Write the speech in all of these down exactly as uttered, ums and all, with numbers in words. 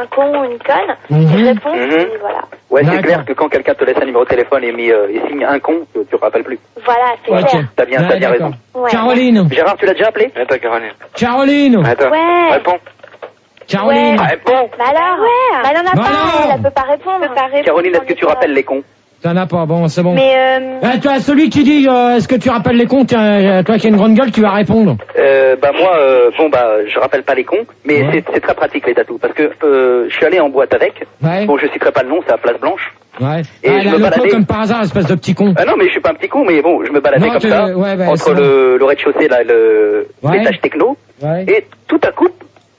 un con ou une conne, mm-hmm. et je réponds, mm-hmm. et voilà. Ouais, c'est clair que quand quelqu'un te laisse un numéro de téléphone et, mis, euh, et signe un con, tu ne rappelles plus. Voilà, c'est okay. clair. T'as bien, ouais, t'as bien raison. Ouais. Caroline. Gérard, tu l'as déjà appelé? Attends, Caroline. Caroline. Attends. Ouais. Réponds. Caroline. Ouais. Réponds. Bah alors, ouais. Bah elle en a bah pas, alors. elle, elle peut pas répondre. Peut pas répondre Caroline, est-ce que tu rappelles les cons? T'en as pas, bon, c'est bon. Mais euh... Eh, toi, celui qui dit, euh, est-ce que tu rappelles les cons, tiens, toi qui as une grande gueule, tu vas répondre. Euh, bah moi, euh, bon bah, je rappelle pas les cons, mais ouais. c'est, c'est très pratique les tatous, parce que euh, je suis allé en boîte avec. Ouais. Bon, je citerai pas le nom, c'est à Place Blanche. Ouais. Et ah, je là, me le baladais. con comme par hasard, espèce de petit con. Ah non, mais je suis pas un petit con, mais bon, je me baladais Non, comme tu- ça, ouais, bah, entre c'est le, le rez-de-chaussée, là, le, Ouais. l'étage techno, Ouais. et tout à coup,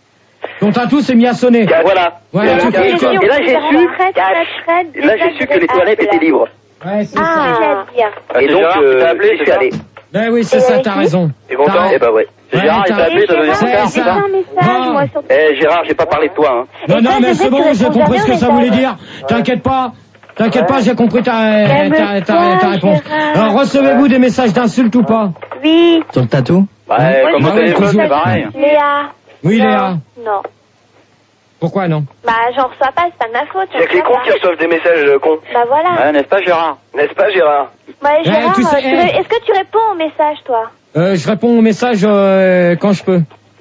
Ton tatou s'est mis à sonner. voilà. Ouais, Et tu là, fais et quoi? là, j'ai su, et là, j'ai su que les toilettes étaient libres. Ouais, c'est Ah, ça. bien. Et donc, Gérard, euh, tu t'as appelé, j'y c'est suis ça allé. Ben oui, c'est ça, t'as raison. T'es content? T'as- Eh ben ouais. Ouais, Gérard, il t'as- t'a appelé, t'as donné son C'est carte, ça. c'est ça? un message, Bon. moi, sur... Eh, Gérard, j'ai pas parlé de toi, hein. Non, Et non, toi, mais je c'est sais bon, que tu j'ai réponds compris ce que jamais ça aux voulait messages. dire. T'inquiète pas. T'inquiète pas, j'ai compris ta, ta, ta, ta Calme-toi, réponse. Gérard. Alors, recevez-vous des messages d'insultes ou pas? Oui. Sur le tatou? Bah, Ouais, comme bah au ouais, téléphone, toujours. c'est pareil. Léa. Oui, Non. Léa. Non. Pourquoi non? Bah, j'en reçois pas, c'est pas de ma faute. Il y a que les cons qui reçoivent des messages euh, cons. Bah voilà. Ouais, n'est-ce pas, Gérard? N'est-ce pas, Gérard? Bah, Gérard, tu sais, tu eh. veux- est-ce que tu réponds aux messages, toi? Euh, je réponds aux messages euh, quand je peux.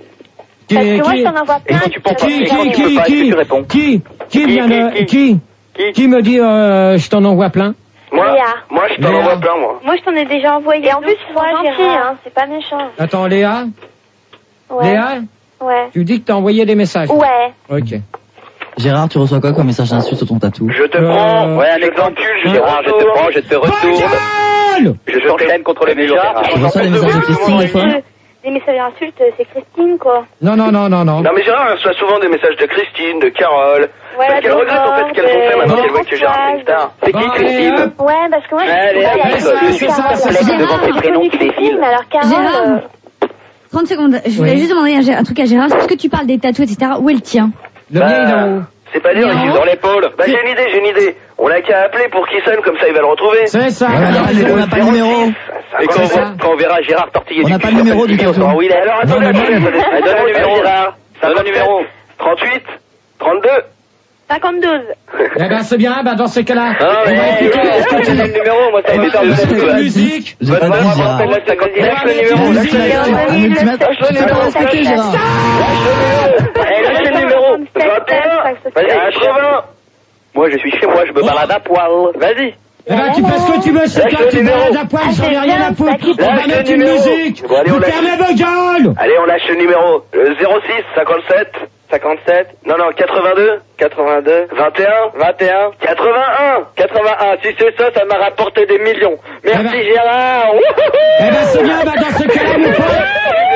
Qui, Parce que moi, qui, je t'en envoie Et plein. quand tu penses qui- pas, qui, et quand qui, tu peux qui, pas, est-ce que qui, tu réponds? qui, qui Qui, vient de, qui, qui, Qui? qui me dit, euh, je t'en envoie plein? Moi, Léa. moi, je t'en Léa. envoie plein, moi. Moi, je t'en ai déjà envoyé. Et en plus, moi, gentil, hein, c'est pas méchant. Attends, Léa, Ouais. Léa, Ouais. tu dis que t'as envoyé des messages. Ouais. Ok. Gérard, tu reçois quoi comme message d'insulte sur ton tatou? Je te Euh, prends, Ouais, un je exemple. t'encule, je te Gérard, je te retourne. prends, je te retourne. gueule! Je t'enchaîne contre les méchants. Gérard, Tu reçois des messages de Christine des fois? Les messages d'insultes, c'est Christine, quoi. Non, non, non, non, non. Non, mais Gérard reçoit souvent des messages de Christine, de Carole. Ouais, Parce qu'elle de regrette en fait ce qu'elles ont fait maintenant qu'elles voient que Gérard est une star. C'est Bon, qui, allez, Christine? hop. Ouais, parce que moi, Allez, je allez, je ça, suis c'est ça, Carole. c'est ça. J'ai Devant ces reconnu prénoms qui Christine, défilent. mais alors Carole... Gérard. euh, trente secondes. Je voulais Oui. juste demander un, un truc à Gérard. Est-ce que tu parles des tatous, et cetera? Où est le tien? Le mien, il est en haut. C'est pas dur, il est dans l'épaule. Bah, j'ai une idée, j'ai une idée. On l'a qu'à appeler pour qu'il sonne, comme ça il va le retrouver. C'est ça. Ouais, alors, on n'a pas le numéro. Et quand C'est on, ça. voit- quand on verra Gérard tortiller On du n'a cul pas le sur numéro cette du vidéo, on tatou. saura où il est. Alors attendez, Non, mais attendez, non. attendez. Ah, donne le numéro, Gérard. Ça Donne va le numéro. trente-huit, trente-deux. cinquante-douze. Eh ben, c'est bien, ben, dans ces cas-là. Ah, on va mais écouter, est-ce que tu le numéro, moi ça me fait on va peur. écouter la musique? J'ai pas dit, Gérard. Lâche le numéro, lâche le numéro. Un ultimatum, tu peux pas respecter, Gérard. Eh, lâche le numéro. vingt et un. Vas-y, quatre-vingts. Moi je suis chez moi, je me balade à poil. Vas-y. Eh ben, tu fais ce que tu veux, c'est Lâche toi le qui numéro. balades à poil, j'en ai rien à foutre. On va Lâche le mettre une numéro. musique. Bon, allez, on Vous lâche. fermez vos gueules. Allez, on lâche le numéro. Euh, zéro six, cinquante-sept, cinquante-sept, non, non, quatre-vingt-deux, quatre-vingt-deux, vingt et un, vingt et un, quatre-vingt-un, quatre-vingt-un. Si c'est ça, ça m'a rapporté des millions. Merci Eh ben- Gérard. Eh ben, c'est bien, ben, dans ce cas-là, mon pote.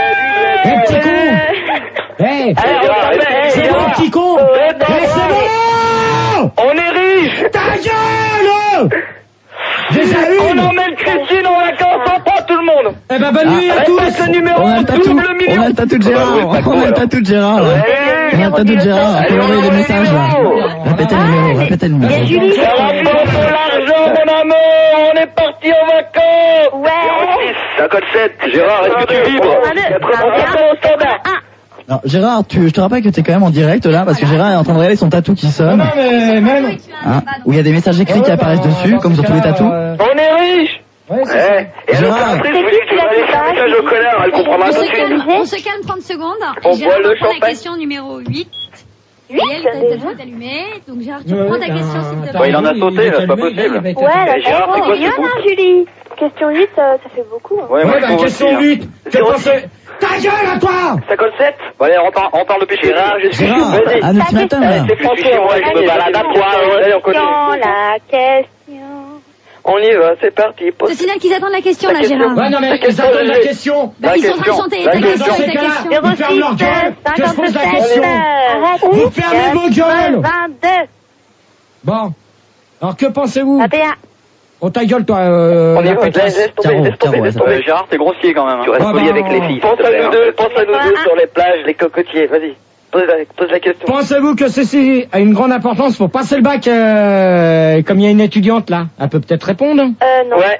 Eh, petit con. Eh, Allez, on s'appelle, c'est bon, Gérard. petit con. Eh, c'est bon. On est riche. Ta gueule. Déjà On une. emmène Christine en vacances, on prend tout le monde. Eh ben, bonne nuit à tous. Répète le numéro, On a le tatou. double On million. a le tatou de Gérard. On a le tatou de Gérard, là. On a le tatou de Gérard. On peut envoyer des messages, là. Répétez le numéro, répétez le Il y a numéro. Julie. Ça rapporte pour l'argent, mon amour. On est parti en vacances. Ouais. cinquante-sept, Gérard, est-ce que tu vibres? quatre-vingt-un au standard. Alors, Gérard, tu, je te rappelle que t'es quand même en direct, là, parce que Gérard est en train de regarder son tatou qui Non, sonne. non, mais même. Hein, où il y a des messages écrits qui apparaissent dessus, comme sur tous les tatous. On est riche. Ouais, c'est ça. Eh, et alors, Gérard. après, je vous dis que tu vas laisser un message au connard, elle comprendra On tout de se calme, suite. on se calme trente secondes. On Gérard boit le reprend la champagne. question numéro huit. Huit, Et elle, t'as déjà. tout allumé. Donc Gérard, tu Ouais, reprends ouais, ta question, ben, s'il te t'as plaît. il en a raison, sauté, il là, va c'est pas t'allumer, possible. il va être- Ouais, là, Eh, Gérard, c'est t'as quoi raison. ce Bien, coup hein, Julie. Question huit, euh, ça fait beaucoup. hein. Ouais, Ouais, moi, bah, je trouve question aussi, hein. huit. Que pensez... Ta gueule à toi. cinquante-sept. Bon, allez, on parle, on parle de péché. Gérard, je suis Gérard, Vas-y. un ultimatum, là. C'est François, moi, je me balade à poil. Allez, on continue. La question. On y va, c'est parti. Je signale qu'ils attendent la question, là, question. Gérard. Ouais, non, mais La ils question, attendent la je- question. Bah, La ils sont en train de question. chanter. La Ta question. question, Dans ces ta cas-là, question. ils ferment leur gueule. Que je pose la question. Arrête. Vous fermez vos gueules. vingt-deux. Bon. Alors, que pensez-vous? vingt et un. Oh, ta gueule, toi, euh... On y la va, pétasse. laisse tomber, Caro, laisse tomber, Caro, laisse ouais, tomber. Euh, Gérard, t'es grossier quand même. Tu Hein. restes Ah, poli bah, avec les filles. Pense s'il te à plaît, nous hein. deux, pense à nous deux sur les plages, les cocotiers. Vas-y, pose la, pose la question. Pensez-vous que ceci a une grande importance pour passer le bac, euh, comme il y a une étudiante là? Elle peut peut-être répondre? Euh, non. Ouais.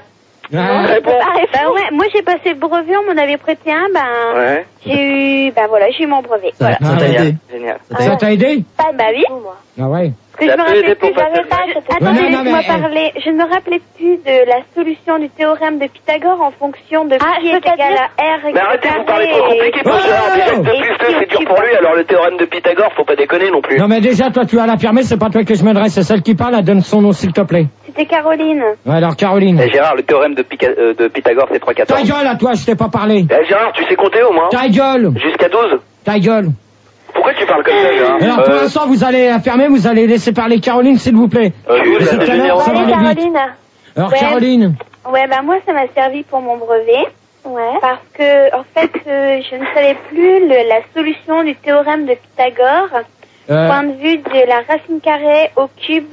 Ah. Réponds. Bah ouais, moi j'ai passé le brevet, on m'en avait prêté un, ben Ouais. j'ai eu, ben voilà, j'ai eu mon brevet. Ça, Voilà. ça t'a aidé. Génial. Ça t'a aidé? Bah oui. Ah ouais. Parce que je Ça me peut rappelais aider plus, pour passer j'avais le pas, brevet. attendez, Ouais, non, non, laisse-moi mais- parler. Je ne me rappelais plus de la solution du théorème de Pythagore en fonction de Ah, pi je est peux pas égal dire. à R Mais arrêtez, vous parlez trop compliqué pour Oh Gérard. Déjà que Et plus que qui c'est dur occupe- pour lui, alors le théorème de Pythagore, faut pas déconner non plus. Non mais déjà, toi tu as la permis, c'est pas toi que je m'adresse, c'est celle qui parle, elle donne son nom s'il te plaît. C'était Caroline. Ouais, alors Caroline. Eh, Gérard, le théorème de, Pica- euh, de Pythagore, c'est trois Ta quatorze. gueule à toi, je t'ai pas parlé. Eh, Gérard, tu sais compter au moins? Ta gueule. Jusqu'à douze? Ta gueule. Pourquoi tu parles comme ça, Gérard? Alors pour l'instant, vous allez fermer, vous allez laisser parler Caroline s'il vous plaît. Euh, oui, Parce là, que tout c'est à l'heure, génial. ça va Allez, aller vite. Caroline. Alors Ouais. Caroline. Ouais, bah moi ça m'a servi pour mon brevet. Ouais. Parce que, en fait, euh, je ne savais plus le- la solution du théorème de Pythagore, Euh, point de vue de la racine carrée au cube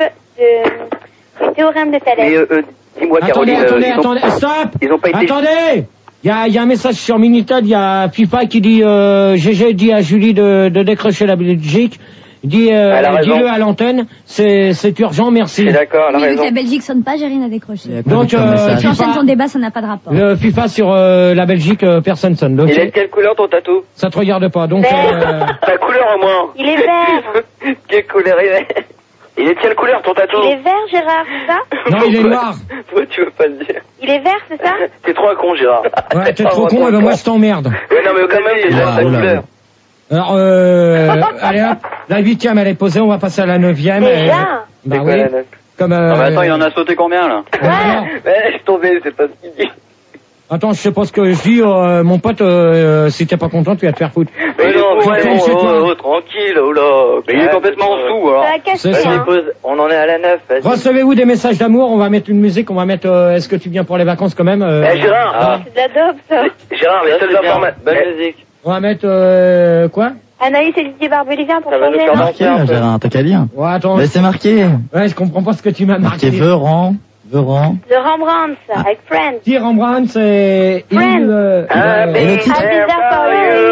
de, du théorème de Thalès. Mais, euh, euh, dis-moi, attendez, Caroline, euh, attendez, ils ont- attendez, stop. ils ont pas été... Attendez. Il y a, il y a un message sur Minitel, il y a FIFA qui dit euh, G G dit à Julie de, de décrocher la Belgique. Dit, euh, Elle a raison. dis-le à l'antenne, c'est, c'est urgent, merci. Je suis d'accord, elle a Oui, vu que raison. la Belgique sonne pas, j'ai rien à décrocher. Il y a pas Donc, de euh, message. Tu enchaînes FIFA, ton débat, ça n'a pas de rapport. le FIFA sur euh, la Belgique, euh, personne sonne. Donc, Il est de quelle couleur ton tatou? ça te regarde pas. Donc, Vert. euh, Ta couleur au moins. Il est vert. Quelle couleur il est? Il est de quelle couleur ton tatou? Il est vert, Gérard, c'est ça? non, il est noir. Pourquoi tu veux pas le dire? Il est vert, c'est ça? T'es trop un con, Gérard. Ouais, t'es trop con, et ben moi je t'emmerde. Ouais, non, mais quand même, déjà, Ah, ta oula. couleur. Alors, euh, allez hop, la huitième elle est posée, on va passer à la neuvième. Déjà? Et- Bah C'est quoi, oui. la neuf? Comme, euh, Non, mais attends, il en a sauté combien, là? alors, Ouais, je suis tombé, c'est pas ce qu'il dit. attends, je sais pas ce que je dis, euh, mon pote, euh, si t'es pas content, tu vas te faire foutre. Mais non, Tu mais te bon, chez oh, toi. oh, tranquille, oh là. Mais il est complètement en dessous, alors. C'est la question, C'est ça. hein. Pose, on en est à la neuf, vas-y. Recevez-vous des messages d'amour, on va mettre une musique, on va mettre, euh, est-ce que tu viens pour les vacances quand même euh, Eh, Gérard, ah. C'est de la dope, ça. Gérard, les seules informations. Bonne musique. On va mettre, euh, quoi? Anaïs et Didier Barbelivien pour Ça va nous changer, faire non? marquer. Marqué, là, Gérard, t'as qu'à lire. Ouais, attends. Mais c'est marqué. Ouais, je comprends pas ce que tu m'as Marqué marqué. Veran, Veran. De Rembrandt, avec Friends. Dire Rembrandt, c'est... Friends. il, euh, Ah, euh, mais- Et le titre? I'll be there for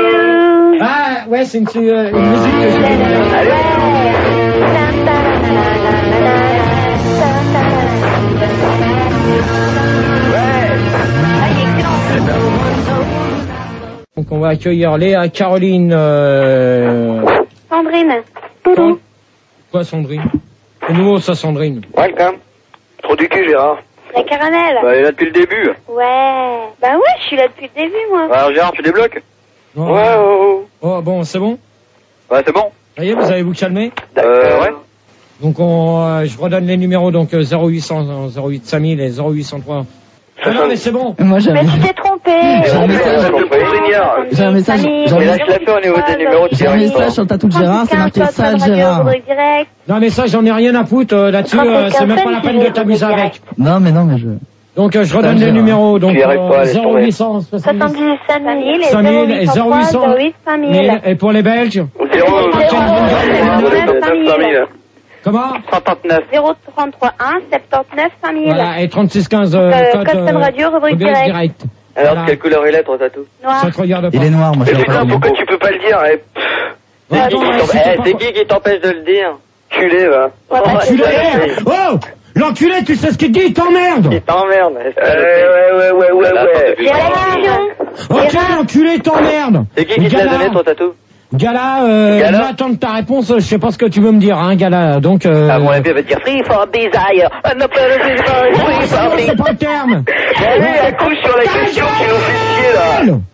you. Ah, ouais, c'est une, euh, une musique que je connais bien. Donc on va accueillir Léa, Caroline, euh... Sandrine. Sand- Quoi, Sandrine? C'est nouveau, ça, Sandrine. Welcome. Trop du cul, Gérard. La caramel. Bah, il est là depuis le début. Ouais. Bah ouais, je suis là depuis le début, moi. Alors, Gérard, tu débloques? Non. Ouais, oh, Oh, bon, c'est bon? Ouais, c'est bon. Ça y est, vous allez vous calmer? Euh, ouais. Donc on, euh, je redonne les numéros, donc euh, zéro huit cent, zéro huit cinq mille et zéro huit cent trois. Ah non, mais c'est bon. Moi, j'ai Mais tu t'es trompé. Et on J'ai un est message. le présignard. J'ai un message. J'ai un Mais là, message. je l'ai fait au niveau des numéros de J'ai un série. message sur le tatou de Gérard, c'est marqué sale Gérard. Direct. Non, mais ça, j'en ai rien à foutre euh, là-dessus, euh, c'est même pas la peine de t'amuser avec. Non, mais non, mais je... Donc euh, je redonne Ça, les Gérard. numéros, donc Tu y arrives pas, laisse zéro tomber. huit cent soixante-dix soixante-dix, cinq mille et cinq mille et zéro huit cent trois, zéro huit, cinq mille. et pour les Belges, Zéro, comment? soixante-neuf. zéro trente-trois un, soixante-neuf, cinq mille. Voilà, et trente-six quinze Euh, code, code Fun Radio, rubrique direct. Alors, Voilà. quelle couleur il est, ton tatou? Noir. Ça te regarde pas. Il est noir, moi, je Mais suis putain, pas pourquoi tu peux pas le dire? eh, pff. Ouais, attends, ouais, Eh, c'était pas- c'est qui qui t'empêche de le dire? Culé, va. Ouais, bah, Enculé! Oh! L'enculé, tu sais ce qu'il dit, il t'emmerde! Il t'emmerde. Ouais, ouais, ouais, ouais, ouais, ouais. J'ai la question. Ok, l'enculé, il t'emmerde! C'est qui qui te l'a donné, ton tatou? Gala, euh, Gala j'attends de ta réponse, je sais pas ce que tu veux me dire, hein, Gala, donc, euh... À mon avis, elle va te dire Free for Desire. No free for Ah, c'est bon, c'est pas le terme! Allez, elle couche sur la question qui nous fait chier, là.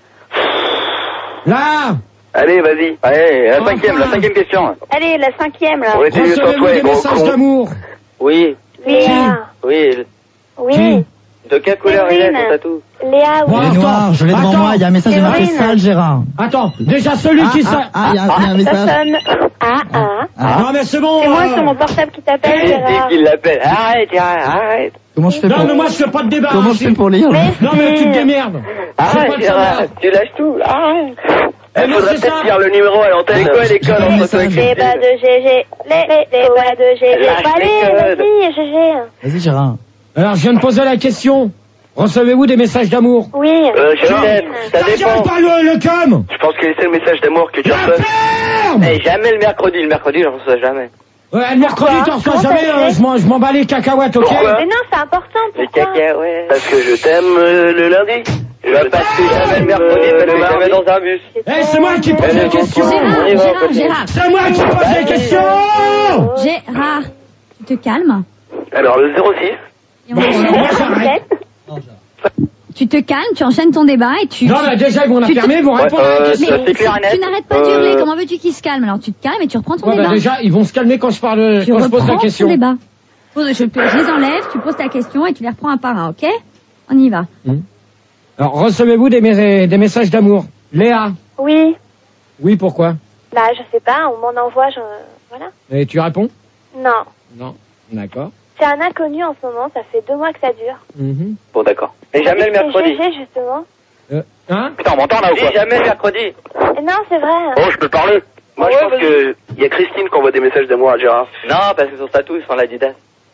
Là! Allez, vas-y. Allez, la Enfin. cinquième, la cinquième question. Allez, la cinquième, là. On était mieux sur Recevez-vous toi, des les gros messages cons. d'amour! Oui, Léa. oui. Oui. De quelle couleur il est, ton Séverine. tatou? Léa, oui. Il est Attends, noir, je l'ai devant attends. moi, il y a un message de marqué Séverine. sale Gérard. Attends, déjà celui Ah, qui ah, sa... ah, il y a, il y a un Ça message. sonne. Ah, ah. Ah. Non mais c'est bon! C'est moi euh, sur mon portable qui t'appelle, Dès Gérard. qu'il l'appelle. Arrête, arrête, arrête. Comment je fais Non pour... mais moi je fais pas de débat! Comment hein, je si- fais pour lire là? Non mais tu te démerdes! C'est pas Arrête, de Gérard. savoir. Tu lâches tout. Arrête. Mais Il non, faudrait c'est peut-être ça. dire le numéro à l'antenne. C'est quoi l'école C'est entre quoi toi et le Les Christine? bas de G G. Les, les, les bas de G G. Lâche Bah, les allez, codes. vas-y, G G. Vas-y Gérard. Alors je viens de poser la question. Recevez-vous des messages d'amour? Oui. Euh, Gérard, ça Ah, tiens, dépend. pas le, le com! Je pense que c'est le message d'amour que tu La reçois. ferme! Eh, jamais le mercredi. Le mercredi, je reçois jamais. Ouais, le mercredi, t'en reçois jamais, euh, je m'en, je m'en bats les cacahuètes, ok? Mais non, c'est important, pourquoi? Les cacahuètes. Parce que je t'aime euh, le lundi. Je vais passer jamais le mercredi, parce que jamais dans un bus. Eh, c'est moi qui pose les questions! Gérard, Gérard, Gérard. C'est moi qui pose les questions! Gérard, tu te calmes. Alors, le zéro six. Et on enchaîne. Tu te calmes, tu enchaînes ton débat et tu... Non, mais déjà, ils vont la tu te- fermer, ils vont répondre à la euh, question. ça, c'est clair et net. Tu n'arrêtes pas d'hurler, comment veux-tu qu'il se calme? Alors tu te calmes et tu reprends ton Ouais, bah, débat. déjà, ils vont se calmer quand je parle, Tu quand je pose la reprends question. ton débat. Pose- Je, je les enlève, tu poses ta question et tu les reprends un par un, ok? On y va. Alors, recevez-vous des, mes- des messages d'amour? Léa? Oui. Oui, pourquoi? Bah, je sais pas, on m'en envoie, je... voilà. Et tu réponds? Non. Non. D'accord. C'est un inconnu en ce moment, ça fait deux mois que ça dure. Mhm. Bon, d'accord. Et jamais le mercredi. C'est G G, justement. Euh, hein? Putain, on m'entend là ou quoi? Et jamais le mercredi. Et non, c'est vrai. Oh, je peux parler. Moi, je pense que il y a Christine qui envoie des messages d'amour à Gérard. Non, parce que son tatou, ils sont l'Adidas.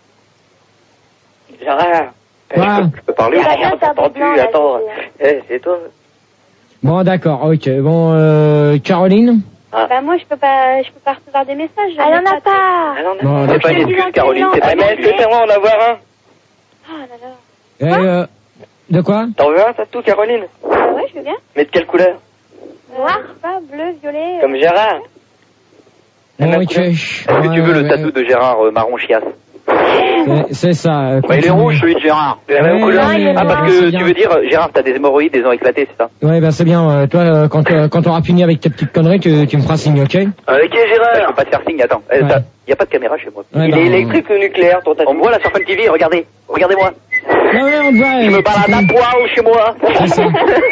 Gérard. Eh, Ouais. je, peux, je peux parler. Il va bien faire Attends, des blancs, tu, là, attends. je veux Eh, c'est toi. Bon, d'accord, ok. Bon, euh, Caroline? Bah, moi, je peux pas, je peux pas recevoir des messages. Elle en a pas. Ah non, Non, c'est d'accord. pas une excuse, Caroline. C'est pas une excuse. Laissez-moi en avoir un. Oh là là. Eh, euh, de quoi? T'en veux un tatou, Caroline? Ah ouais, je veux bien. Mais de quelle couleur? Noir, pas bleu, violet. Comme Gérard. Bon, ok. Est-ce que tu veux le tatou de Gérard euh, marron chiasse? C'est- C'est ça. euh, Bah, il est continue. rouge, celui de Gérard. De la même Ouais, couleur. ouais, Ah, ouais. parce c'est que bien. tu veux dire, Gérard, t'as des hémorroïdes, des ont éclaté, c'est ça? Ouais, bah c'est bien. euh, toi, euh, quand, euh, quand t'auras fini avec tes petites conneries, tu, tu me feras signe, ok? Avec qui, Bah, je Gérard? peux pas te faire signe, attends. Eh, Ouais. t'as- y a pas de caméra chez moi. Ouais, Il bah, est électrique ou nucléaire, ton tatou? On me voit là sur Fun T V, regardez. Regardez-moi. Non, ouais, on te voit. Je euh, me balade à poil chez moi. C'est ça.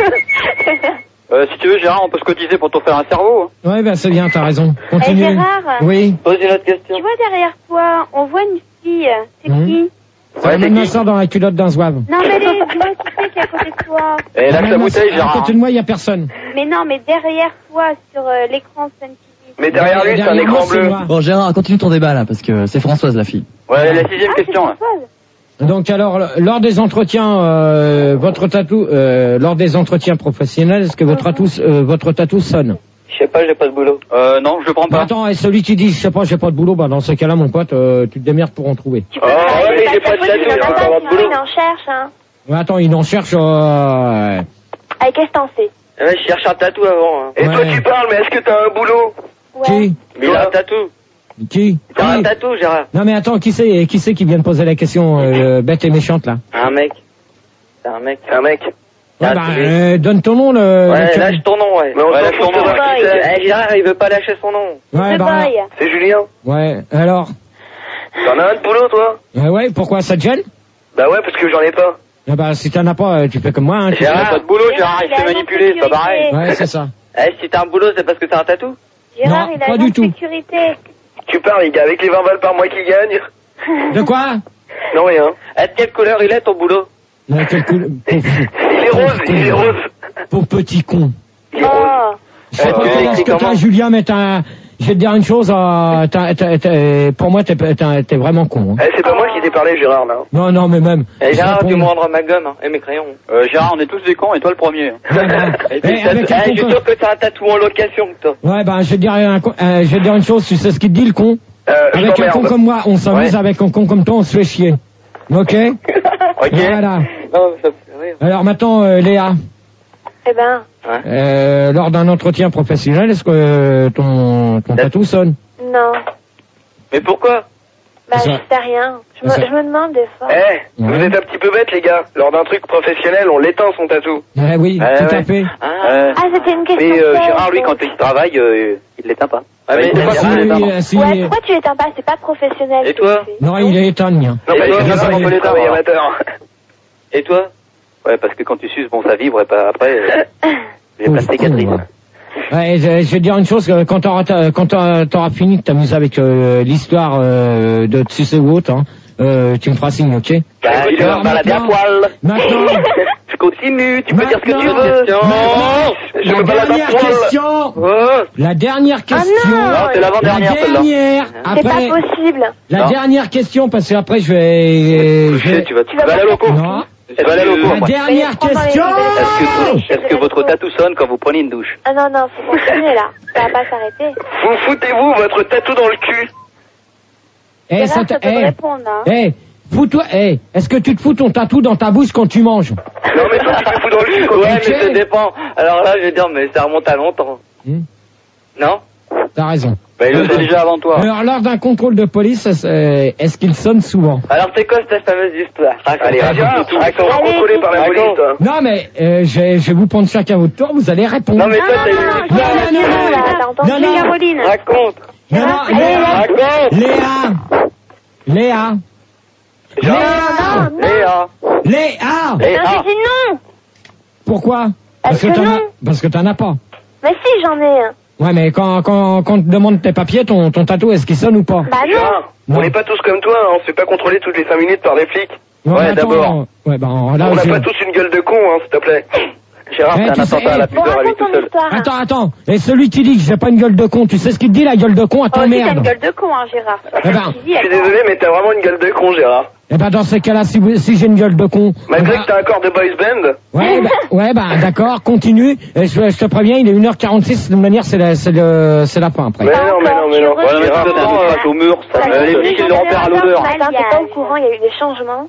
Euh, si tu veux, Gérard, on peut se cotiser pour t'offrir un cerveau. Hein. Ouais, bah c'est bien, t'as raison. Continue. Eh, Gérard. Oui. Pose une autre question. Tu vois derrière toi, on voit une fille. C'est Mhm. qui? Ça amène ma soeur dans la culotte d'un zouave. Non, mais les, dis-moi qui c'est qui est à côté de toi. Et là, Amène ta ma bouteille, soeur- À Gérard. côté de moi, il y a personne. Mais non, mais derrière toi, sur euh, l'écran Fun T V. Mais derrière lui, c'est un Derrière moi, écran c'est bleu. moi. Bon, Gérard, continue ton débat là, parce que c'est Françoise la fille. Ouais, la sixième Ah, c'est question. Là. Françoise. Donc alors, lors des entretiens, euh, votre tatou, euh, lors des entretiens professionnels, est-ce que votre tatou, euh, votre tatou sonne? Je sais pas, j'ai pas de boulot. Euh, non, je le prends Bah, pas. attends, et celui qui dit, je sais pas, j'ai pas de boulot, bah dans ce cas-là, mon pote, euh, tu te démerdes pour en trouver. Tu peux Oh, pas ouais, aller j'ai passer pas de à tatou, côté, j'ai il en a pas pas, avoir de sinon boulot. il en cherche, hein. Ouais, attends, il en cherche. Euh... Allez, qu'est-ce que t'en sais? Ouais, je cherche un tatou avant. Hein. Et Ouais. toi, tu parles, mais est-ce que t'as un boulot? Ouais. Qui? Mais il a un tatou. Qui? T'as un Qui tatou, Gérard? Non mais attends, qui c'est, qui c'est qui vient de poser la question euh, bête et méchante là? Un mec. C'est un mec. C'est un mec. Ouais, Ah, bah, tu- euh, donne ton nom le. Ouais, le- lâche ton nom, ouais. Mais on Ouais, s'en lâche fout ton de nom, savoir qui ouais. c'est. Eh, Gérard, il veut pas lâcher son nom. Ouais, The bah, Boy. C'est Julien. ouais. Alors, T'en as un de boulot, toi? ouais, ouais. Pourquoi ça te gêne? Bah ouais, parce que j'en ai pas. Ah bah si t'en as pas, euh, tu fais comme moi. Hein, tu Gérard, fais- pas de boulot, Gérard, il il a se un fait nom de manipuler, c'est pas pareil. sécurité. Ouais, c'est ça. Eh, si t'as un boulot, c'est parce que t'as un tatou? Gérard, Non, il a pas un du nom de tout. sécurité. Tu parles, les gars, avec les vingt balles par mois qu'il gagne? De quoi? Non, rien. Eh, de quelle couleur il est, ton boulot? Ouais, quel cou- pauvre, Il est rose, il est rose. pauvre petit con. Il est rose. Oh. Je sais Euh, pas tu comment l'écris est-ce que comment toi, Julien, mais t'as, je vais te dire une chose, euh, t'as- t'as- t'as- pour moi, t'es, t'es, t'es vraiment con. Hein. Eh, c'est pas moi qui t'ai parlé, Gérard, là. Non, non, mais même. Eh, je Gérard, réponds- tu me rendre ma gomme, hein, et mes crayons. Euh, Gérard, on est tous des cons, et toi le premier. Ouais, bah, Et eh, puis, ça- avec un eh, con je suis comme- sûr que t'as un tatou en location, toi. Ouais, bah, je vais te dire, un con- euh, je vais te dire une chose, tu sais ce qu'il te dit, le con? Euh, je Avec un con t'emmerde. comme moi, on s'amuse, Ouais. avec un con comme toi, on se fait chier. Ok? Ok. Voilà. Non, ça fait rire. Alors maintenant, euh, Léa, Eh ben, euh, lors d'un entretien professionnel, est-ce que euh, ton, ton tatou sonne? non. Mais pourquoi? Bah, Ça- je sais rien. Je me, ça- je me demande des fois. Eh, vous Ouais. êtes un petit peu bêtes, les gars. Lors d'un truc professionnel, on l'éteint, son tatou. Eh oui, Ouais, tout à ouais. fait. Euh, Ah, c'était une question. mais euh, piège, Gérard, lui, donc. quand il travaille, euh, il l'éteint pas. Ah, mais il c'est l'éteint pas pas, Si, il l'éteint oui, pas. euh, si, Ouais, euh, pourquoi tu l'éteins pas? C'est pas professionnel. Et ce que toi tu fais. non, il est éteint, le mien. Non, mais Et je toi, sais pas Gérard, comment on peut les travailler l'éteindre. amateur. Et toi? Ouais, parce que quand tu suces, bon, ça vibre, et pas après, euh, j'ai plein de Pauvre cicatrices. con, ouais. Ouais, je, je vais te dire une chose, que quand t'auras, ta- quand t'auras, t'auras fini de t'amuser avec euh, l'histoire euh, de Tsussé ou autre, hein, euh, tu me feras signe, ok? Bah, Alors, tu vas me balader à maintenant- poil. Maintenant, Je continue, tu peux dire ce que tu Maintenant- veux. Maintenant- Je la me balade à dernière poil. question, Oh. la dernière question, non. Non, c'est la l'avant-dernière, celle-là. dernière, C'est après, pas possible. la Non. dernière question, parce que après je vais, je vais- Tu vas, Tu vas tu vas aller à pas- loco. non, Tu vas aller à loco, la moi. dernière Mais prends dans les question, nouvelles- Est-ce que, est-ce que votre tatou sonne quand vous prenez une douche? Ah non, non, faut continuer là. Ça va pas s'arrêter. Vous foutez-vous votre tatou dans le cul? Eh, ça te, eh, répondre, hein. eh, fous-toi, eh, est-ce que tu te fous ton tatou dans ta bouche quand tu manges? Non, mais toi, tu te fous dans le cul. Ouais, mais ça dépend. Alors là, je vais dire, mais ça remonte à longtemps. Hmm. Non? T'as raison. Bah, il le sait déjà avant toi. Alors, lors d'un contrôle de police, est-ce qu'il sonne souvent? Alors, c'est quoi cette fameuse histoire? Allez, raconte tout. Ils sont contrôlés par la police, toi. Non, mais, euh, je vais, je vais vous prendre chacun votre tour, vous allez répondre. Non, mais toi, t'as Non, non, non, non, non, non, Caroline. Raconte. Non, non, Léa. Raconte. Léa. Léa. Léa. Léa. Léa. Non, j'ai dit non. Pourquoi? Parce que t'en non. as, parce que t'en as pas. Mais si, j'en ai un. Ouais, mais quand, quand, quand on te demande tes papiers, ton, ton tatou, est-ce qu'il sonne ou pas? Bah non. Gérard, on n'est pas tous comme toi, hein. On se fait pas contrôler toutes les cinq minutes par des flics. Ouais, Ouais, attends, d'abord. Ouais, ben, là, On n'a je- pas tous une gueule de con, hein, s'il te plaît. Gérard, Eh, c'est tu un sais, attentat à la Bon, pudeur à lui raconte tout ton seul. histoire. Attends, attends. Et celui qui dit que j'ai pas une gueule de con, tu sais ce qu'il te dit, la gueule de con? Oh, Attends, si, t'as une merde. gueule de con, hein, Gérard. Eh ben, Je suis désolé, mais t'as vraiment une gueule de con, Gérard. Eh ben, dans ces cas-là, si, vous- si j'ai une gueule de con. Malgré eh ben- que t'as un corps de boys band. Ouais, bah, ouais, bah, d'accord, continue. Et je, je te préviens, il est une heure quarante-six, de toute manière, c'est la, c'est le, c'est la fin après. Mais non, mais non, mais non. Voilà, mais Gérard, toi, t'as non, un euh, face au mur, ça. Euh, les flics, ils le repèrent à l'odeur. Attends, t'es pas au courant, il y a eu des changements.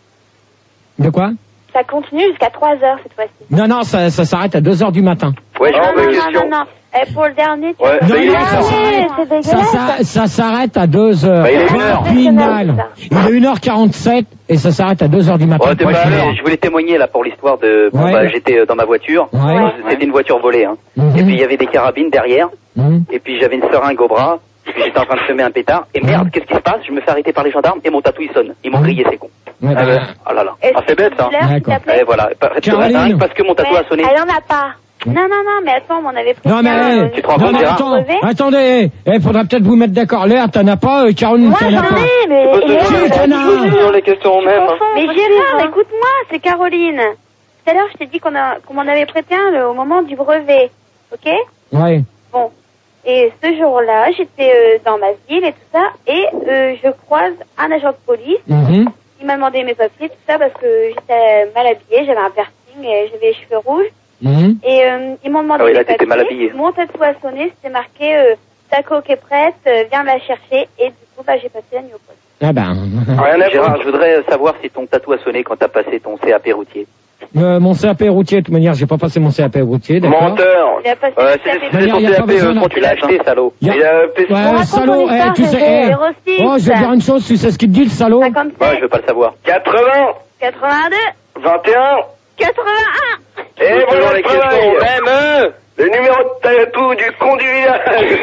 De quoi? Ça continue jusqu'à trois heures cette fois-ci. Non, non, ça, ça s'arrête à deux heures du matin. Ouais, j'ai Non, une non, non, question. non, non. Eh, pour le dernier, tu Ouais, Non, bah, il est non, une ça heure. s'arrête. c'est Ça, dégueulasse. ça, ça s'arrête à deux heures. Bah, il est une Point heure. final. Il est une heure quarante-sept et ça s'arrête à deux heures du matin. Ouais, t'es Point pas final. allé. Je voulais témoigner là pour l'histoire de. Bon, Ouais. bah, j'étais euh, dans ma voiture. Ouais. C'était une voiture volée, hein. Mhm. Et puis il y avait des carabines derrière. Mhm. Et puis j'avais une seringue au bras. Et puis j'étais en train de semer un pétard. Et merde, qu'est-ce qui se passe? Je me fais arrêter par les gendarmes et mon tatou il sonne. Ils m'ont Mhm. grillé, c'est con. Ouais, Ah, bah, ouais. Oh là là. Est-ce Ah, c'est que bête ça. tu voulais, s'il D'accord. te plaît Et voilà. Caroline. Rien que parce que mon tatou Ouais, a sonné. Elle en a pas. Non, non, non, mais attends, on m'en avait pris. Non mais, un, eh, tu te rends non, compte, mais Gérard attends, Brevet attendez, il faudra peut-être vous mettre d'accord. Léa, t'en as pas, euh, Caroline, Moi, t'en as j'en pas. ai, mais... Tu peux et- Si, te t'en as un. toujours les questions Tu mêmes. hein. confonds, Mais Gérard, écoute-moi, c'est Caroline. Tout à l'heure, je t'ai dit qu'on a, qu'on m'en avait prêté un le- au moment du brevet. Ok? Ouais. Bon. Et ce jour-là, j'étais euh, dans ma ville et tout ça, et euh, je croise un agent de police. Mhm. Il m'a demandé mes papiers, tout ça, parce que j'étais mal habillée, j'avais un piercing et j'avais les cheveux rouges. Mhm. Et euh, ils m'ont demandé Ah oui, là, mes t'étais mal papiers. habillée. Mon tatou a sonné, c'était marqué euh, ta coque est prête, euh, viens me la chercher. Et du coup, bah, j'ai passé la nuit au poste. Ah ben, Rien à Gérard, voir. je voudrais savoir si ton tatou a sonné quand t'as passé ton C A P routier. euh, mon C A P routier, de toute manière, j'ai pas passé mon C A P routier, d'accord? Menteur. Il a passé Euh, tout c'est à fait c'est D'ailleurs, ton y a C A pas P besoin euh, d'un- quand tu l'as acheté, salaud. Y a- Il a P C. Ouais, raconte salaud, ton eh, histoire, tu sais, j'ai eh. des rostis. Oh, je vais te dire une chose, tu sais ce qu'il te dit, le salaud? Ouais, je cinquante-sept, veux pas le savoir. quatre-vingts. quatre-vingt-deux, vingt et un. quatre-vingt-un. Et Toujours voilà les le questions travail. mêmes. Le numéro de tatou du con du village.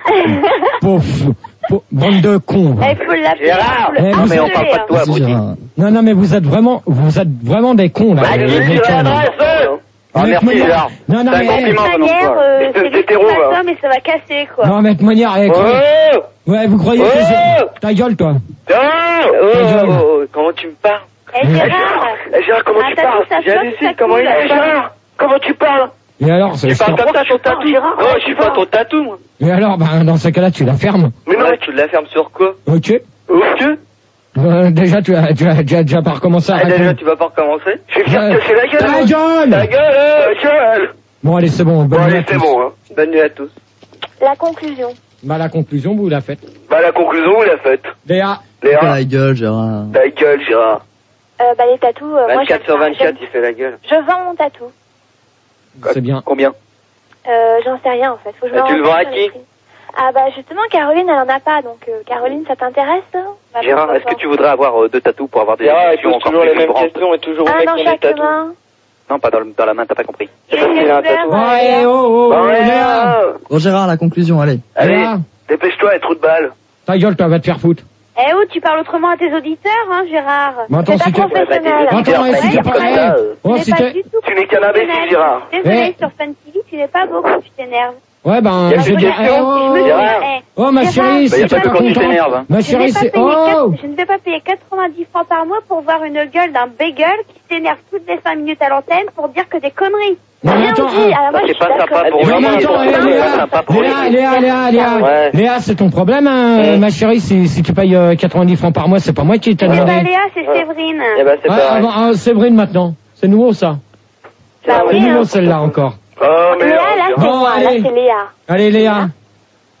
Pauvre, pauvre- bande de cons. Il faut l'appeler. Gérard, faut le non, mais on harceler, parle pas de hein. toi. Vas-y, abruti. Gérard. Non, non, mais vous êtes vraiment, vous êtes vraiment des cons, là. Bah, les- dis les j'ai connes. l'adresse. Ah, Mais merci, de manière- Gérard. Non, non, C'est un mais, De compliment. toute venant de manière, toi. euh, Espèce c'est lui qui d'hétéro, fait va. ça, mais ça va casser, quoi. non, mais de manière, eh, croyez- Oh. ouais, vous croyez que Oh. je... Ta gueule, toi. Oh. Oh. Comment tu me parles? Eh, Gérard. Eh, Gérard, comment Un tu tatou, parles? ça se voit, J'hallucine, ça comment il coule. est? Gérard, comment tu parles? Et alors, c'est... Tu parles comme ça, ton tatou? Gérard, Oh, je suis pas ton tatou, moi. Et alors, ben, dans ce cas-là, tu la fermes. Mais non, tu la fermes sur quoi? Ok. Ok. Euh, déjà, tu as, tu as, tu as déjà pas recommencé à Ah, déjà, répondre. tu vas pas recommencer? Je vais Ouais. faire casser la gueule. Ta hein. gueule! Ta gueule, euh, gueule. Bon, allez, c'est bon. Bonne Bon, nuit allez, à c'est tous. bon, hein. Bonne nuit à tous. La conclusion. Bah, la conclusion, vous la faites. Bah, la conclusion, vous la faites. Léa. Léa, Ta gueule, Gérard. ta gueule, Gérard. Euh, bah, les tatous, euh, moi, vingt-quatre sur j'aime- vingt-quatre, il fait la gueule. Je vends mon tatou. C'est bien. Combien? Euh, j'en sais rien, en fait. Faut que je Et me tu le vends à renseigne qui? sur les prix. Ah, bah, justement, Caroline, elle en a pas, donc, euh, Caroline, ça t'intéresse, ça? Bah, Gérard, pourquoi est-ce que pas. tu voudrais avoir euh, deux tatous pour avoir des Gérard, il discussions pose encore toujours plus les mêmes vibrantes? questions et toujours Un avec dans son chaque tatou. main. Non, pas dans, le- dans la main, t'as pas compris. C'est parce qu'il a un tatou. Oh, eh, oh, oh, Bon, Léa. Léa. Bon, Gérard, la conclusion, allez. Allez, Léa. dépêche-toi, et trou de balle. Ta gueule, toi, va te faire foutre. Eh oh, tu parles autrement à tes auditeurs, hein, Gérard? Mais attends, C'est si pas tu- professionnel. Bah, Attends, Ouais, si t'es ouais, pas... comme eh, ça, oh, Tu si n'es pas t'es... du tout Tu n'es qu'un imbécile, professionnel. Gérard. Désolée, Eh. sur Fun T V, tu n'es pas beau quand tu t'énerves. Ouais, ben... Y a je plus veux de dire, questions eh, oh, Je me dis, Gérard. eh, oh, ma Gérard, chérie, Bah, y si a t'es pas pas que quand tu contente... t'énerves, hein. Ma je, chérie, n'ai pas c'est... payé Oh quatre- je ne vais pas payer quatre-vingt-dix francs par mois pour voir une gueule d'un bagel qui s'énerve toutes les cinq minutes à l'antenne pour dire que des conneries. Non, mais Rien attends, dit. hein. Alors moi, Ça, je c'est suis pas sympa d'accord. pour Non, lui, mais c'est attends, pas eh, Léa, sympa pour lui. Léa, Léa, Léa, Léa, Ouais. Léa, c'est ton problème, hein, Ouais. ma chérie, si, si tu payes euh, quatre-vingt-dix francs par mois, c'est pas moi qui t'ai Eh demandé. ben, Léa, c'est Ouais. Séverine. Eh ben, c'est Ouais, pareil. avant, ah, Séverine maintenant. C'est nouveau, ça. Bah C'est oui, nouveau, hein. celle-là, encore. Oh, mais Léa, là, non, c'est Bon, moi, là, allez. c'est Léa. Allez, Léa.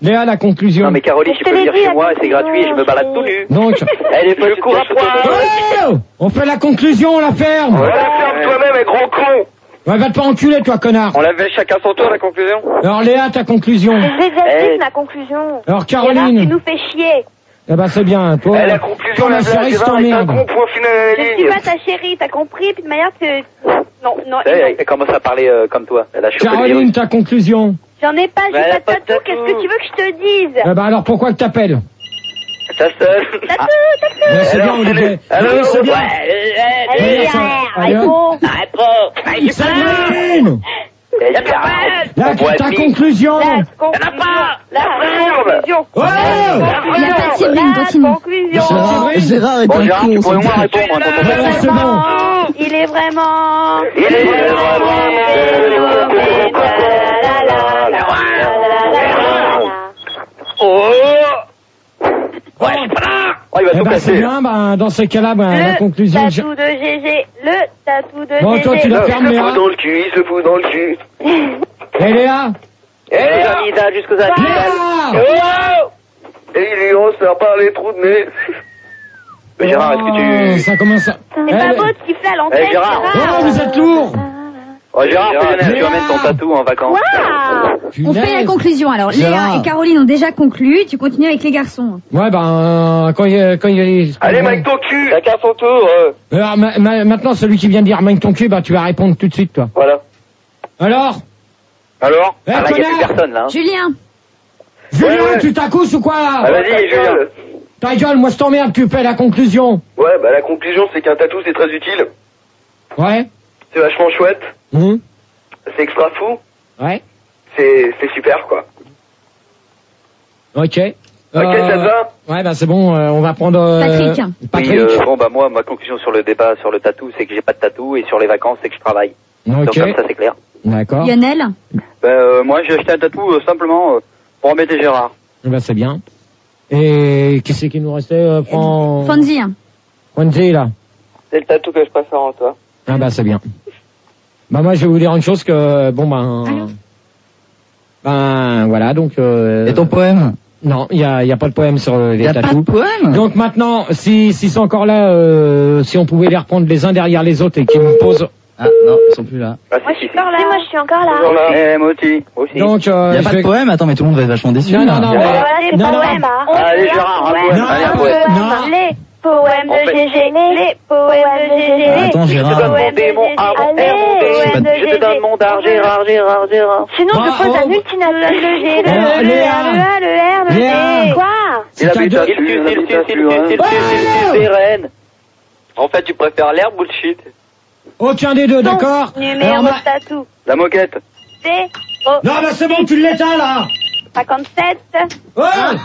Léa, la conclusion. Non, mais Caroline, tu peux venir chez moi, c'est gratuit, je me balade tout nu. Donc, elle est je cours à poil. On fait la conclusion, on la ferme. Ouais, la ferme toi-même, et gros con. Ouais, va te pas enculer, toi, connard. On la fait chacun son tour, la conclusion. Alors, Léa, ta conclusion. Je vais dire ma conclusion. Alors, Caroline. Tu nous fais chier. Eh ben, c'est bien, toi. Eh, la conclusion, toi, la chérie, je t'emmerde. Je suis pas ta chérie, t'as compris, puis de manière que... Non, non. Elle, elle commence à parler euh, comme toi. Elle a chopé Caroline, ta conclusion. J'en ai pas, j'ai pas de tatou, qu'est-ce que tu veux que je te dise? Eh ben, alors, pourquoi que t'appelles? Ta seule. Tatou, tatou. Ouais, c'est bien, Olivier. Alors, c'est bien. Allez, allez, allez, Saline! Là, ta conclusion. La conclusion. La conclusion. Oh! Il n'y a pas de Séverine, continue. Gérard, Gérard est Bon, un Gérard, con. tu pourrais au moins répondre. moi, Il est c'est bon. vraiment... Il est vraiment... Il est Oh! Ouais, oh, il va Eh tout ben, c'est casser. bien, ben, dans ces cas-là, ben, la conclusion. Le tatou de G G. Le tatou de Bon, G G. toi, tu le fermes, Il se Léa. fout dans le cul, il se fout dans le cul. Et Léa? Eh, Anita, jusqu'aux Anita. Léa! Et il lui ose faire par les trous de nez. Mais Gérard, est-ce que Oh, tu... ça commence à... C'est pas beau de siffler à l'antenne, Eh, Gérard. Oh, vous êtes lourd. Oh, Gérard, tu emmènes ton tatou en vacances. Quoi? On fait la conclusion alors. Léa Gérard. et Caroline ont déjà conclu. Tu continues avec les garçons. Ouais, ben, euh, quand il y a... Quand il y a... Allez, Mike, ton cul. Chacun son tour. euh. Alors, ma- ma- maintenant, celui qui vient de dire Mike ton cul, bah, tu vas répondre tout de suite, toi. Voilà. Alors? Alors Eh, ah, là, il n'y a plus connard. personne, là. hein. Julien, Julien, Ouais, ouais. tu t'accousses ou quoi, là? Ah, vas-y, Julien. Ta gueule, moi je t'emmerde, tu fais la conclusion. Ouais, bah la conclusion, c'est qu'un tatou, c'est très utile. Ouais? C'est vachement chouette. Hum? C'est extra fou. Ouais? C'est c'est super, quoi. Ok. Ok, ça te va? Ouais, bah c'est bon, euh, on va prendre... euh, Patrick. Patrick. Oui, euh, bon, bah moi, ma conclusion sur le débat sur le tatou, c'est que j'ai pas de tatou, et sur les vacances, c'est que je travaille. Donc Ok. comme ça, c'est clair. D'accord. Lionel, Ben, euh, moi, j'ai acheté un tatou euh, simplement euh, pour embêter Gérard. Bah c'est bien. Et qui c'est qui nous restait? Euh, prends... Fonzie. Fonzie, là. C'est le tatou que je préfère en toi. Ah bah c'est bien. Bah moi je vais vous dire une chose que... Bon ben... Allô Ben voilà, donc... Euh, Et ton poème? Non, il y a, y a pas de poème sur euh, Il les y a pas tatous. de poème? Donc maintenant, si s'ils sont encore là, euh, si on pouvait les reprendre les uns derrière les autres et qu'ils me posent... Ah non, ils sont plus là. Ah, Moi, je suis encore là. Moi, je suis encore là. Toujours là. Eh, moi aussi. Moi aussi. Donc, euh, Il y a je pas vais- de poème? Attends, mais tout le monde va être vachement déçu. Non, là. non, non, Euh, ouais. voilà, les Non, non. poèmes. Allez, Gérard, un poème. Non, Allez, un non, poème. non. Les poèmes En de fait- G G. Les poèmes de G G. Attends, Les Gérard. poèmes de G G. Mon art, mon Allez, père, mon père. poèmes de Je te G donne G. mon art, Gérard, Gérard, Gérard. Sinon, Bah, je pose oh. un ultimatum. Le G, le Alors, E, le Léa. R, le A, le R, le Léa. D. Quoi? Il C'est un habite deux- à Sul, il habite à Sul, il habite à Sul, il habite En fait, tu préfères l'air bullshit. Aucun des deux, d'accord? Numéro Alors, ma- de tatou. La moquette. C, O, Non, bah c'est bon, tu l'éteins, là. cinquante-sept, Oh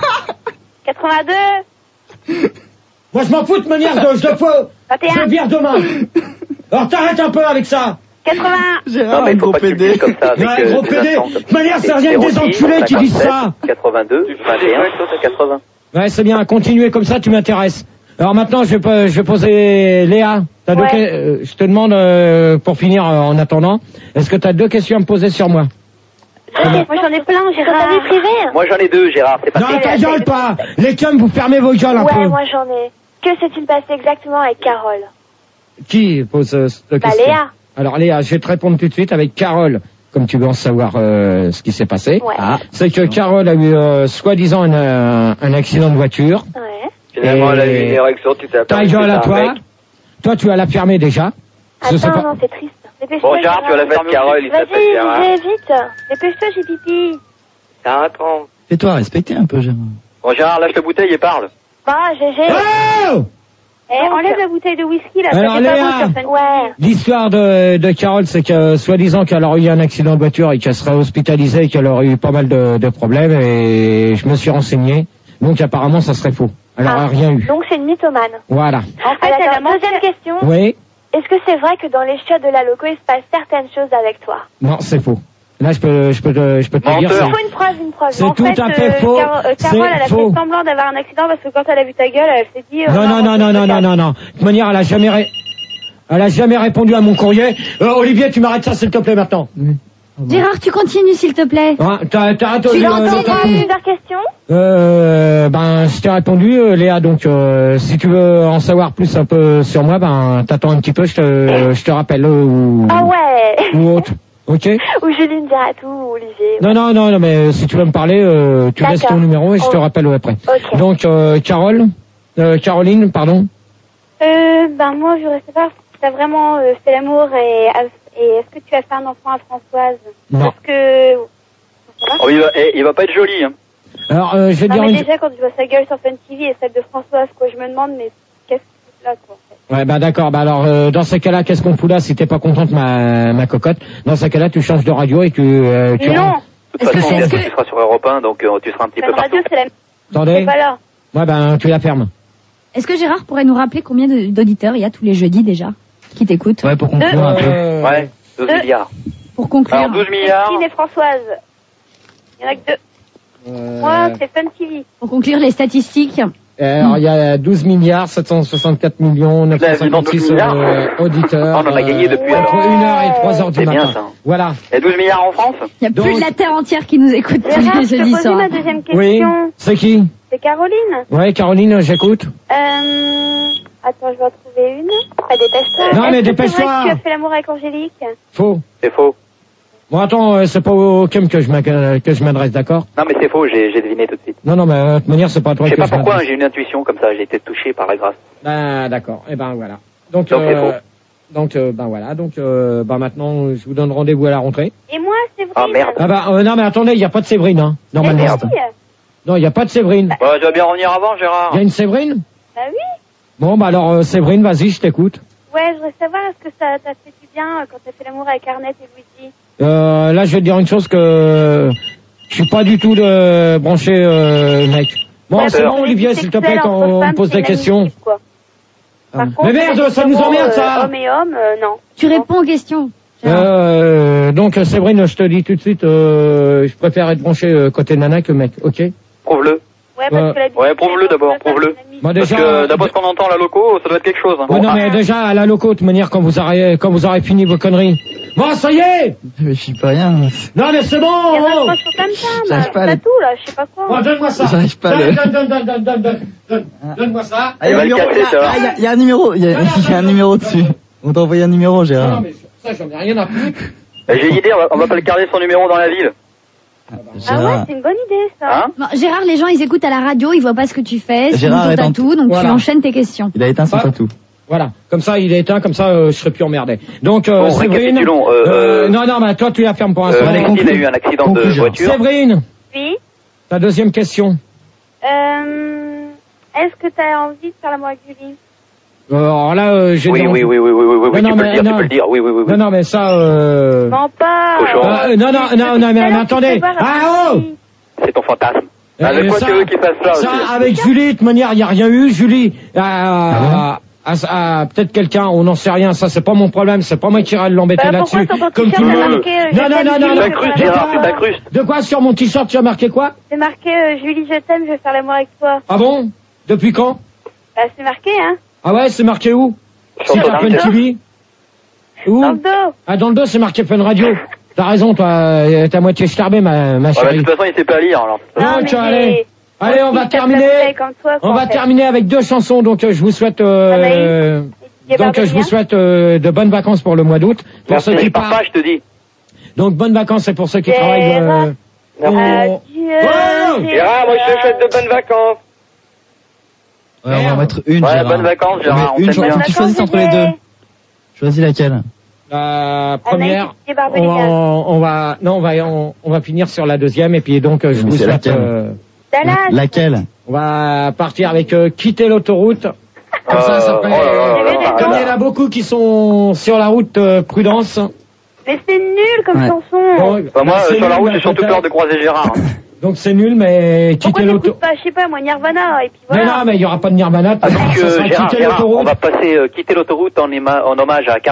quatre-vingt-deux, Moi, je m'en fous de manière de... Je le fais... vingt et Je un, le vire demain. Alors, t'arrêtes un peu avec ça. quatre-vingts. Gérard, Non, mais un il faut gros pas P D. discuter comme ça avec Ouais, euh, gros des P D. instants comme De toute manière, ça. ça revient que des zéro six, enculés qui disent ça. cinquante-sept, quatre-vingt-deux, vingt et un, quatre-vingts. Ouais, c'est bien, continuez comme ça, tu m'intéresses. Alors maintenant, je vais, po- je vais poser Léa. T'as deux Ouais. que- euh, je te demande, euh, pour finir euh, en attendant, est-ce que tu as deux questions à me poser sur moi? Moi, j'en ai plein, Gérard. T'as des privés? Moi, j'en ai deux, Gérard, c'est pas Non, terrible. ta gueule pas. Les cums, vous fermez vos gueules un Ouais, peu. moi j'en ai. Que s'est-il passé exactement avec Carole? Qui pose euh, cette Bah, question? Léa. Alors Léa, je vais te répondre tout de suite avec Carole, comme tu veux en savoir euh, ce qui s'est passé. Ouais. Ah, c'est que Carole a eu euh, soi-disant un, euh, un accident de voiture. Ouais. Finalement, elle a eu Et- une érection, tu t'es Ta aperçu gueule que à c'est un toi. mec. Toi, tu vas la fermer déjà. Je sais Attends, pas. non, c'est triste. Dépêche-toi, Bon, Gérard, tu vas la faire Carole, il s'appelle Vas-y, Gérard. j'ai vite. Dépêche-toi, j'ai pipi. T'as un tronc. Fais-toi respecter un peu, Gérard. Bon, Gérard, lâche la bouteille et parle. Bah, G G. Oh Eh, enlève la bouteille de whisky, là. Alors, ça fait pas Léa. beau sur scène. Ouais. L'histoire de, de Carole, c'est que soi-disant qu'elle aurait eu un accident de voiture et qu'elle serait hospitalisée et qu'elle aurait eu pas mal de, de problèmes et je me suis renseigné. Donc apparemment ça serait faux. Elle Ah. n'aurait rien eu. Donc, c'est une mythomane. Voilà. En fait, c'est la deuxième question. Oui. Est-ce que c'est vrai que dans les chiottes de la loco, il se passe certaines choses avec toi? Non, c'est faux. Là, je peux, je peux, te, je peux te le dire. Menteur. Il faut une preuve, une preuve. C'est En tout fait, à fait euh, faux. Car- euh, C'est Carole, elle a faux. fait semblant d'avoir un accident parce que quand elle a vu ta gueule, elle s'est dit... euh, Non, non, non, non, non, non, non, non. De toute manière, elle a jamais, ré- elle a jamais répondu à mon courrier. Euh, Olivier, tu m'arrêtes ça, s'il te plaît, maintenant. Gérard, tu continues s'il te plaît. Ah, t'as, t'as répondu. Tu l'as euh, entendu. t'as- Plusieurs questions. Euh, ben, je t'ai répondu, euh, Léa. Donc, euh, si tu veux en savoir plus un peu sur moi, ben, t'attends un petit peu. Je te, je te rappelle euh, ou Ah ouais. ou autre. Ok. Ou Julie me dira tout, ou Olivier. Non, non, non, non, mais si tu veux me parler, euh, tu laisses D'accord. ton numéro et je te Oh. rappelle après. Ok. Donc, euh, Carole, euh, Caroline, pardon. Euh, ben moi, je voudrais savoir si t'as vraiment euh, fait l'amour et, et est-ce que tu vas faire un enfant à Françoise? Non. Parce que... Oh, il va, eh, il va pas être joli, hein. Alors, euh, je vais te Non, dire mais une... déjà, quand je vois sa gueule sur Fun T V et celle de Françoise, quoi, je me demande, mais qu'est-ce que c'est là, quoi, en fait. Ouais, bah d'accord. Bah alors, euh, dans ces cas-là, qu'est-ce qu'on fout là si t'es pas contente, ma, ma cocotte? Dans ces cas-là, tu changes de radio et tu... Euh, tu Non. rentres. De toute façon, bientôt, tu seras sur Europe un, donc euh, tu seras un petit peu Fun partout. Radio, c'est la même. Attendez. C'est pas là. Ouais, ben, tu la fermes. Est-ce que Gérard pourrait nous rappeler combien de- d'auditeurs il y a tous les jeudis déjà qui t'écoutent? Ouais, pour conclure Deux. un peu. Euh, Ouais, douze Deux. milliards. Pour conclure. Alors, douze milliards. Christine et Françoise. Il y en a que deux. euh, Moi, c'est Fun T V. Pour conclure les statistiques. Alors, il y a douze milliards, sept cent soixante-quatre millions, neuf cent cinquante-six douze milliards. euh, auditeurs. On en a gagné depuis, Entre alors. une heure et trois heures du C'est matin. bien, ça. Voilà. Il y a douze milliards en France? Il y a Donc- plus de la Terre entière qui nous écoute tous Gérard, les je te jeudis pose soirs. ma deuxième Oui. question. C'est qui? C'est Caroline. Ouais, Caroline, j'écoute. Euh... Attends, je vais en trouver une. Pas dépêche-toi. Non, mais Est-ce que dépêche-toi. c'est vrai que tu as fait l'amour avec Angélique? Faux. C'est faux. Bon, attends, euh, c'est pas au Kim que je m'a- que je m'adresse, d'accord? Non, mais c'est faux, j'ai j'ai deviné tout de suite. Non, non, mais euh, de toute manière, c'est pas à toi Je sais que pas je pourquoi, hein, m'adresse. j'ai une intuition comme ça, j'ai été touché par la grâce. Ben, d'accord. Eh ben, voilà. Donc, Donc, c'est euh, faux. donc, euh, ben voilà. Donc, euh, ben maintenant, je vous donne rendez-vous à la rentrée. Et moi, c'est vrai. Ah, merde. Ah ben, euh, non, mais attendez, il y a pas de Séverine, hein, normalement. merde. Non, il y a pas de Séverine. Bah, tu vas bien revenir avant, Gérard. Il y a une Séverine? Bah oui. Bon, bah alors, euh, Séverine, vas-y, je t'écoute. Ouais, je voudrais savoir, est-ce que ça t'a fait du bien euh, quand t'as fait l'amour avec Arnett et Luigi? Euh, là, je vais te dire une chose que je suis pas du tout de branché, euh, mec. Bon, Ouais, c'est bah, bon, les Olivier, s'il te plaît, sexuels quand entre on femmes, me pose c'est des questions. inadmissible, quoi. Par Ah. contre, Mais merde, les ça nous amours, emmerde, euh, ça. Homme et homme, euh, non. Tu réponds aux questions. Gérard. Euh, donc, Séverine, je te dis tout de suite, euh, je préfère être branché euh, côté nana que mec, ok? Prouve-le. Ouais, parce Ouais. que la Ouais, prouve-le d'abord, prouve-le. Bon, Parce déjà, que d'après ce qu'on entend à la loco, ça doit être quelque chose. Hein. ouais, non, mais déjà, à la loco, de toute manière, quand vous aurez, quand vous aurez fini vos conneries. Bon, ça y est! Mais je suis pas rien. Non, mais c'est bon! Il y en a oh. trois sur comme ça, J'arrive bah, pas à pas les- tout, là, je sais pas quoi. Bon, donne-moi ça! J'arrive pas à donne, le- donne, donne, donne, donne, donne, donne, donne, donne-moi ça! Ah, il y a Il va un le numéro, casser, il y a- ça va. ah, il y a- il y a un numéro, il y a, il y a un numéro dessus. On t'a envoyé un numéro, Non, Gérard. non, mais ça, j'en ai rien à foutre. Euh, J'ai une idée, on va, on va pas le garder son numéro dans la ville. Ah ouais, Gérard, c'est une bonne idée, ça. Hein? Bon, Gérard, les gens, ils écoutent à la radio, ils voient pas ce que tu fais, c'est Gérard tout est à en- tout, donc Voilà. tu enchaînes tes questions. il a éteint son Ah. tatou. Voilà. Comme ça, il est éteint, comme ça, euh, je serai plus emmerdé. Donc, euh, Bon, Séverine. récapitulons, euh, euh, non, non, mais toi, tu la fermes pour l'instant. Euh, Allez, Christine a conclue. eu un accident de Conclusion. voiture. Séverine, Oui. ta deuxième question. Euh, est-ce que t'as envie de faire l'amour avec Julie? Euh, alors là, euh, j'ai Oui, des- oui, oui, oui, oui, oui, oui, oui, Non, tu non, peux le mais dire, non. tu peux le dire, oui, oui, oui. oui. Non, non, mais ça, euh... Mens pas. Cochon. Euh, non, non, non, non, mais, mais attendez. Ah, oh! C'est ton fantasme. Ah, de Euh, quoi ça- tu veux qu'il fasse ça, Ça, aussi avec Julie, de toute manière, il n'y a rien eu. Julie, ah, ah, ah, peut-être quelqu'un, on n'en sait rien. Ça, c'est pas mon problème. C'est pas moi qui irai l'embêter Bah, pourquoi là-dessus. sur ton Comme t-shirt, tout le t'as monde. marqué, euh, Non, je non, t'aime, non, non, Julie, non. C'est incruste, Gérard, c'est incruste. De quoi sur mon t-shirt, tu as marqué quoi? C'est marqué euh, Julie, je t'aime, je vais faire l'amour avec toi. Ah bon? Depuis quand? Bah, c'est marqué, hein. Ah ouais, c'est marqué où? Sur Si ton t'as Fun t-shirt. T V? Où? Dans le dos. Ah, dans le dos, c'est marqué Fun Radio. T'as raison, toi, euh, t'as moitié starbé, ma, ma Ouais, bah, de chérie. toute façon, il sait pas lire, alors. Non, Donc, mais allez. j'ai- Allez, on Moi va aussi, je tape la terminer. bouteille comme toi, quoi, On va en fait. terminer avec deux chansons, donc euh, je vous souhaite, euh, Anaïs et donc euh, je vous Barbelivien. souhaite euh, de bonnes vacances pour le mois d'août. Pour Merci, ceux qui je pars partent, pas, je te dis. donc bonnes vacances, c'est pour ceux qui Gérard. travaillent. Euh, au- Adieu. Oh Gérard, moi je te souhaite de bonnes vacances. Ouais, on va en mettre une, Ouais, Gérard. bonnes vacances, Gérard, Mais on une t'aime chanson, bien. tu choisis entre les deux. Choisis laquelle? La première, et on Barbelivien. va, on va, non, on va, on, on va finir sur la deuxième et puis donc euh, je Mais vous c'est souhaite. laquelle euh, Dallas. Laquelle? on va partir avec euh, quitter l'autoroute. Comme ça, ça Euh, fait. oh là là là là. Comme il y en a beaucoup qui sont sur la route, euh, prudence. Mais c'est nul comme Ouais. chanson. Bon, Bah, moi, c'est euh, sur la nul, route, mais j'ai surtout peut-être- peur de croiser Gérard. hein. Donc c'est nul, mais Pourquoi quitter l'autoroute. t'écoutes pas, je sais pas, moi, Nirvana, et puis Mais voilà. non, mais il y aura pas de Nirvana. Ah, donc, ça euh, sera Gérard, quitter Gérard, on l'autoroute. va passer euh, quitter l'autoroute en, éma- en hommage à Carole.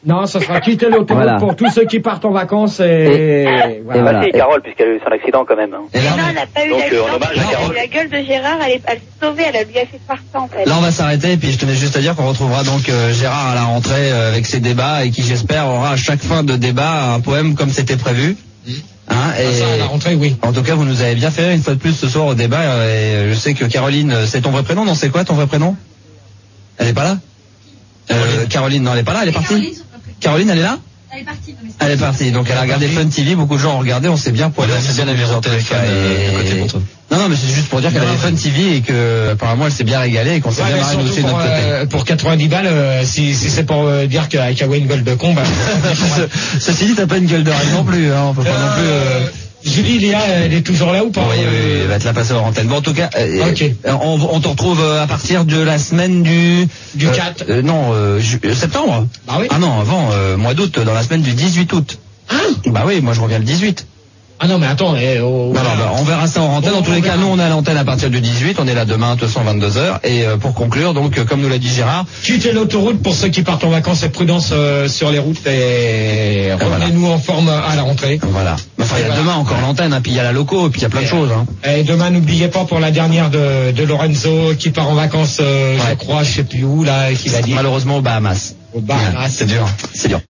Non, ça sera quitter l'autoroute Voilà. pour tous ceux qui partent en vacances et, Et- voilà. et voilà. Merci Carole, puisqu'elle a eu son accident quand même. hein. Et là, Non, elle n'a pas eu Donc, euh, d'accident. en hommage à parce que Carole. La gueule de Gérard, elle, est, elle s'est sauvée, elle a lui a fait faire ça en fait. là, on va s'arrêter. Et puis, je tenais juste à dire qu'on retrouvera donc euh, Gérard à la rentrée euh, avec ses débats et qui, j'espère, aura à chaque fin de débat un poème comme c'était prévu. Hein, et... Ah, ça, à la rentrée, oui. En tout cas, vous nous avez bien fait rire une fois de plus ce soir au débat. euh, Et je sais que Caroline, euh, c'est ton vrai prénom, non? C'est quoi ton vrai prénom? Elle est pas là? euh, Caroline, non, elle est pas là, elle est partie. Caroline, elle est là? Elle est partie. Elle est partie. Donc elle a regardé Fun T V. Beaucoup de gens ont regardé. On s'est bien poilé, on s'est bien amusé au téléphone. à côté de votre. Non, non, mais c'est juste pour dire qu'elle avait Fun T V et que apparemment elle s'est bien régalée et qu'on s'est Ouais, bien mais marré nous surtout aussi de pour, notre côté. euh, pour quatre-vingt-dix balles, euh, si, si c'est pour euh, dire qu'avec a une gueule de con, bah, Ce- Ceci dit, t'as pas une gueule de reine non plus. Hein, on peut pas non plus. Euh... Julie, Léa, elle est toujours là ou pas? Oui, oui, oui, elle va te la passer en antenne. Bon, en tout cas, euh, Ok. euh, on, on te retrouve euh, à partir de la semaine du... Du euh, quatre. euh, non, euh, ju- euh, septembre. Bah oui. Ah non, avant, euh, mois d'août, dans la semaine du dix-huit août. Hein? Bah oui, moi je reviens le dix-huit. Ah non, mais attends, eh, oh, Non, non, bah, on verra ça en antenne. On- Dans tous on les cas, verra. nous on est à l'antenne à partir du dix-huit. On est là demain, de toute façon, vingt-deux heures. Et euh, pour conclure, donc, euh, comme nous l'a dit Gérard, quittez l'autoroute pour ceux qui partent en vacances et prudence euh, sur les routes et revenez-nous en forme à la rentrée. voilà. Enfin, il y a Voilà. demain encore l'antenne, hein, puis il y a la loco, puis il y a plein de choses. Hein. Et demain, n'oubliez pas pour la dernière de, de Lorenzo qui part en vacances, euh, Ouais. je crois, je sais plus où, là, qui l'a dit. Malheureusement aux Bahamas. Au Bahamas. C'est dur, c'est dur.